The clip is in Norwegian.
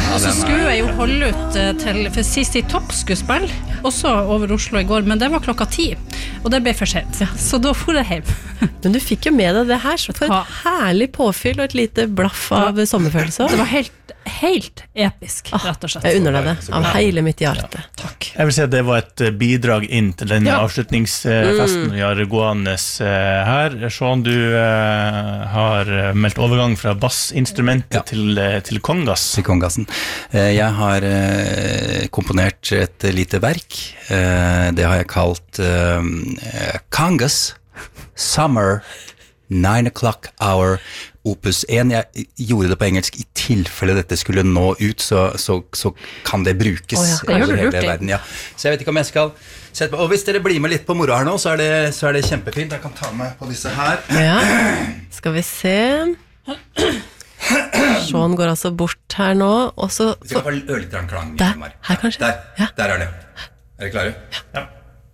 Og så skulle jeg jo holde ut til, for sist I Topp skulle spille, også over Oslo I går, men det var 10:00, og det ble for sent, så da for jeg hjem. Men du fikk jo med deg det her, så for et herlig påfyll og et lite blaff av sommerfølelse. Det var helt episk, rett og slett. Jeg unner deg det, av hele mitt hjerte. Takk. Jeg vil si at det var et bidrag inn til denne avslutningsfesten vi har gående her. Sean, du har meldt overgang fra bassinstrumentet til kongas. Til kongasen. Jeg har komponert et lite verk. Det har jeg kalt Kongas Summer 9 o'clock hour opus 1. Jeg gjorde det på engelsk I tilfelle dette skulle nå ut, så kan det brukes over hele verden. Ja. Så jeg vet ikke om jeg skal sette på. Og hvis dere blir med litt på moro her nå, så er det kjempefint. Jeg kan ta med på disse her. Ja, skal vi se. Sean går altså bort her nå, og så... Vi skal få ørlitt klang. Der, her kanskje? Der er det. Er dere klare? Ja.